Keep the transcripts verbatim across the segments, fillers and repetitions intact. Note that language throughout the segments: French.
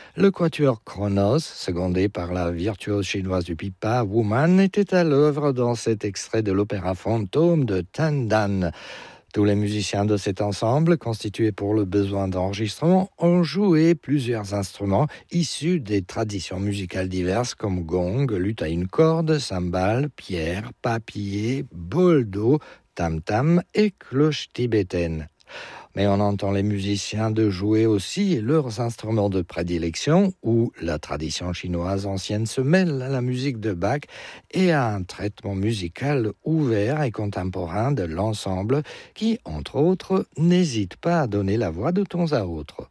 Le quatuor Kronos, secondé par la virtuose chinoise du pipa Wu Man, était à l'œuvre dans cet extrait de l'opéra fantôme de Tan Dan. Tous les musiciens de cet ensemble, constitué pour le besoin d'enregistrement, ont joué plusieurs instruments issus des traditions musicales diverses comme gong, luth à une corde, cymbale, pierre, papier, boldo, tam-tam et cloche tibétaine. Mais on entend les musiciens de jouer aussi leurs instruments de prédilection, où la tradition chinoise ancienne se mêle à la musique de Bach et à un traitement musical ouvert et contemporain de l'ensemble qui, entre autres, n'hésite pas à donner la voix de temps à autre.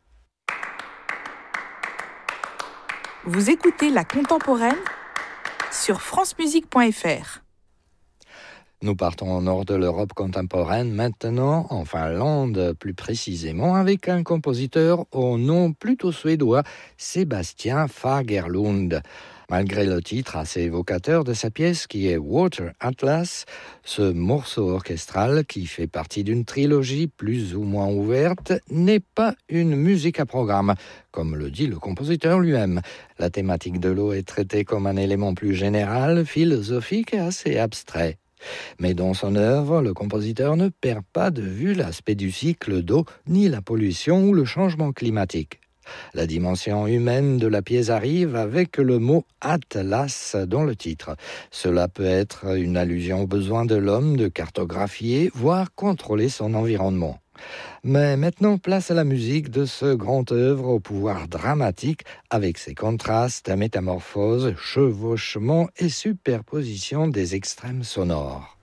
Vous écoutez La Contemporaine sur france musique point f r. Nous partons au nord de l'Europe contemporaine, maintenant en Finlande, plus précisément avec un compositeur au nom plutôt suédois, Sébastien Fagerlund. Malgré le titre assez évocateur de sa pièce qui est Water Atlas, ce morceau orchestral qui fait partie d'une trilogie plus ou moins ouverte n'est pas une musique à programme, comme le dit le compositeur lui-même. La thématique de l'eau est traitée comme un élément plus général, philosophique et assez abstrait. Mais dans son œuvre, le compositeur ne perd pas de vue l'aspect du cycle d'eau, ni la pollution ou le changement climatique. La dimension humaine de la pièce arrive avec le mot « Atlas » dans le titre. Cela peut être une allusion au besoin de l'homme de cartographier, voire contrôler son environnement. Mais maintenant, place à la musique de ce grand œuvre au pouvoir dramatique, avec ses contrastes, métamorphoses, chevauchements et superpositions des extrêmes sonores.